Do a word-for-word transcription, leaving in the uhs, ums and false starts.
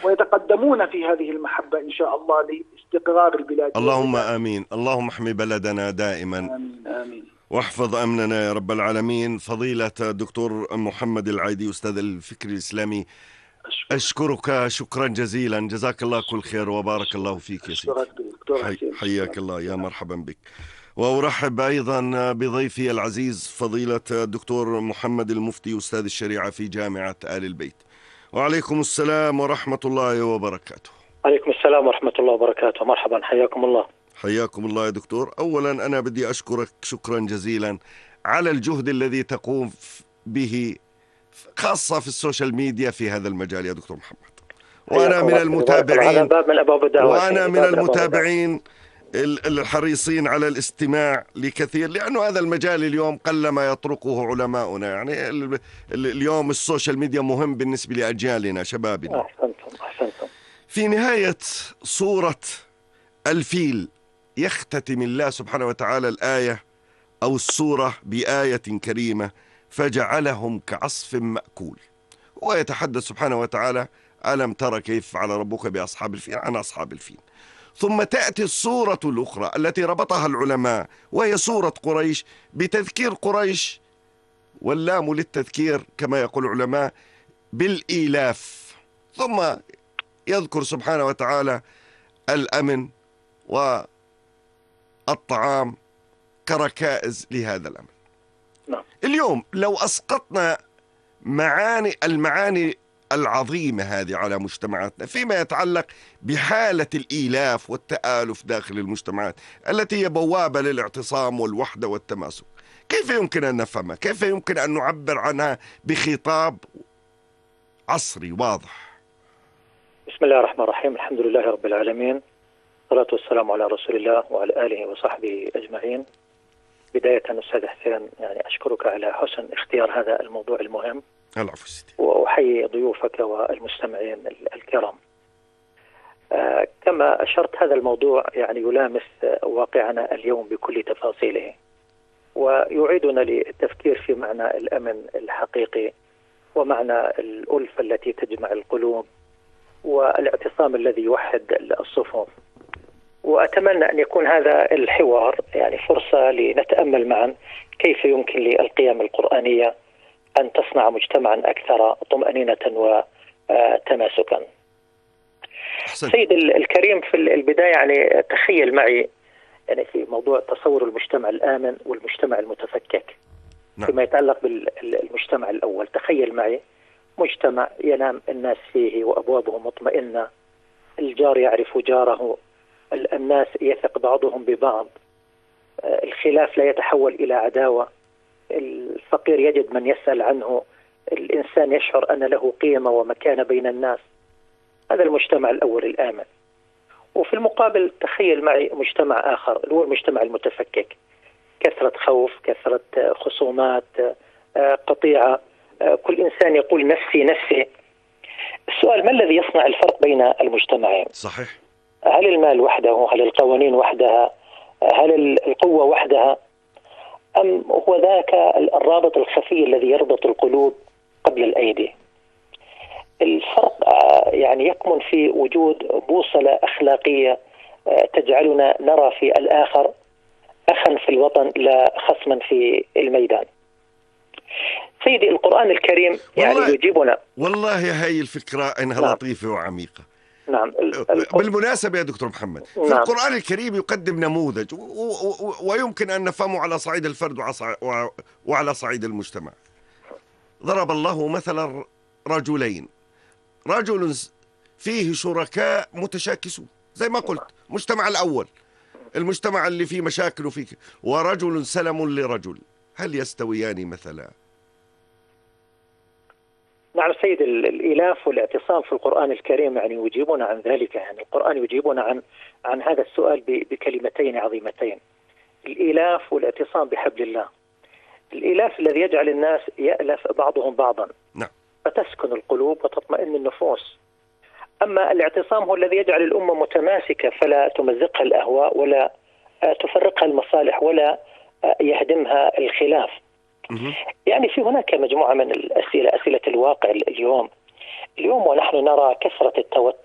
ويتقدمون في هذه المحبة إن شاء الله لاستقرار البلاد. اللهم آمين. اللهم احمي بلدنا دائما. آمين آمين. واحفظ أمننا يا رب العالمين. فضيلة الدكتور محمد العايدي أستاذ الفكر الإسلامي، أشكرك شكرا جزيلا، جزاك الله كل خير وبارك الله فيك يا سيدي. حي... حياك الله، يا مرحبا بك. وأرحب أيضا بضيفي العزيز فضيلة الدكتور محمد المفتي أستاذ الشريعة في جامعة آل البيت. وعليكم السلام ورحمة الله وبركاته. عليكم السلام ورحمة الله وبركاته. مرحبا، حياكم الله. حياكم الله يا دكتور. أولا أنا بدي أشكرك شكرا جزيلا على الجهد الذي تقوم به خاصة في السوشيال ميديا في هذا المجال يا دكتور محمد. وأنا من المتابعين وأنا من المتابعين الحريصين على الاستماع لكثير، لأنه هذا المجال اليوم قلما يطرقه علماؤنا. يعني اليوم السوشيال ميديا مهم بالنسبة لأجيالنا شبابنا. أحسنتم أحسنتم. في نهاية سورة الفيل يختتم الله سبحانه وتعالى الآية أو السورة بآية كريمة: فجعلهم كعصف مأكول. ويتحدث سبحانه وتعالى: ألم تر كيف فعل ربك بأصحاب الفيل، عن أصحاب الفيل. ثم تأتي السورة الأخرى التي ربطها العلماء وهي سورة قريش بتذكير قريش، واللام للتذكير كما يقول العلماء بالإيلاف. ثم يذكر سبحانه وتعالى الأمن والطعام كركائز لهذا الأمن. نعم. اليوم لو أسقطنا معاني المعاني العظيمة هذه على مجتمعاتنا فيما يتعلق بحالة الإيلاف والتآلف داخل المجتمعات التي هي بوابة للاعتصام والوحدة والتماسك، كيف يمكن أن نفهمها؟ كيف يمكن أن نعبر عنها بخطاب عصري واضح؟ بسم الله الرحمن الرحيم. الحمد لله رب العالمين، والصلاة والسلام على رسول الله وعلى آله وصحبه أجمعين. بداية أستاذ حسين، يعني أشكرك على حسن اختيار هذا الموضوع المهم. العفو سيدي. وأحيي ضيوفك والمستمعين الكرام. آه كما أشرت، هذا الموضوع يعني يلامس واقعنا اليوم بكل تفاصيله، ويعيدنا للتفكير في معنى الأمن الحقيقي ومعنى الألفة التي تجمع القلوب والاعتصام الذي يوحد الصفوف. وأتمنى أن يكون هذا الحوار يعني فرصة لنتأمل معا كيف يمكن للقيم القرآنية أن تصنع مجتمعا أكثر طمأنينة وتماسكا. سيد الكريم، في البداية يعني تخيل معي يعني في موضوع تصور المجتمع الآمن والمجتمع المتفكك. نعم. فيما يتعلق بالمجتمع الأول، تخيل معي مجتمع ينام الناس فيه وأبوابه مطمئنة، الجار يعرف جاره، الناس يثق بعضهم ببعض، الخلاف لا يتحول إلى عداوة، الفقير يجد من يسأل عنه، الإنسان يشعر أن له قيمة ومكانة بين الناس. هذا المجتمع الأول الآمن. وفي المقابل تخيل معي مجتمع آخر، هو المجتمع المتفكك، كثرة خوف، كثرة خصومات، قطيعة، كل إنسان يقول نفسي نفسي. السؤال: ما الذي يصنع الفرق بين المجتمعين؟ صحيح. هل المال وحده؟ هل القوانين وحدها؟ هل القوة وحدها؟ أم هو ذاك الرابط الخفي الذي يربط القلوب قبل الأيدي؟ الفرق يعني يكمن في وجود بوصلة أخلاقية تجعلنا نرى في الآخر أخا في الوطن لا خصما في الميدان. سيدي، القرآن الكريم يعني والله يجيبنا. والله هاي الفكرة إنها نعم. لطيفة وعميقة. نعم. بالمناسبة يا دكتور محمد، في نعم. القرآن الكريم يقدم نموذج ويمكن أن نفهمه على صعيد الفرد وعلى صعيد المجتمع. ضرب الله مثلا رجلين، رجل فيه شركاء متشاكسون زي ما قلت، مجتمع الأول المجتمع اللي فيه مشاكل وفيه، ورجل سلم لرجل، هل يستويان مثلا؟ نعم سيد، الإيلاف والاعتصام في القرآن الكريم يعني يجيبنا عن ذلك. يعني القرآن يجيبنا عن عن هذا السؤال بكلمتين عظيمتين: الإيلاف والاعتصام بحبل الله. الإيلاف الذي يجعل الناس يألف بعضهم بعضا، نعم، فتسكن القلوب وتطمئن النفوس. أما الاعتصام هو الذي يجعل الأمة متماسكة، فلا تمزقها الأهواء ولا تفرقها المصالح ولا يهدمها الخلاف. يعني في هناك مجموعة من الأسئلة، أسئلة الواقع اليوم اليوم ونحن نرى كثرة التوتر